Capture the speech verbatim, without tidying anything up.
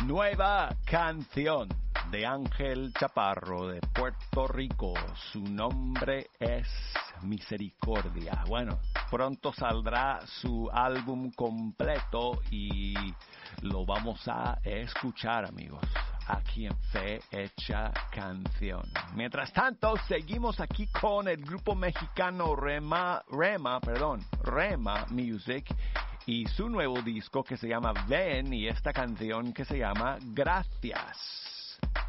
Nueva canción de Ángel Chaparro de Puerto Rico. Su nombre es Misericordia. Bueno, pronto saldrá su álbum completo y lo vamos a escuchar, amigos, aquí en Fe Hecha Canción. Mientras tanto, seguimos aquí con el grupo mexicano Rema, Rema, perdón, Rema Music y su nuevo disco que se llama Ven y esta canción que se llama Gracias.